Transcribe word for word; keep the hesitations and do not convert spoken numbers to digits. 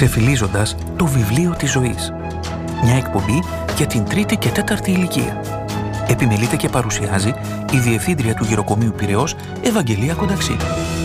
Ξεφυλίζοντας το βιβλίο της ζωής. Μια εκπομπή για την τρίτη και τέταρτη ηλικία. Επιμελείται και παρουσιάζει η Διευθύντρια του Γεροκομείου Πειραιώς, Ευαγγελία Κονταξή.